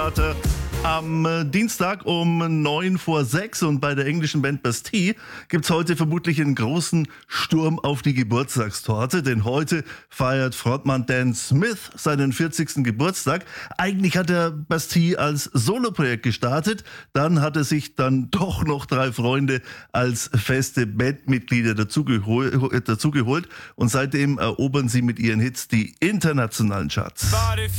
Theater am Dienstag um 6:09 und bei der englischen Band Bastille gibt's heute vermutlich einen großen Sturm auf die Geburtstagstorte, denn heute feiert Frontmann Dan Smith seinen 40. Geburtstag. Eigentlich hat er Bastille als Soloprojekt gestartet, dann hat er sich dann doch noch 3 Freunde als feste Bandmitglieder dazugeholt und seitdem erobern sie mit ihren Hits die internationalen Charts.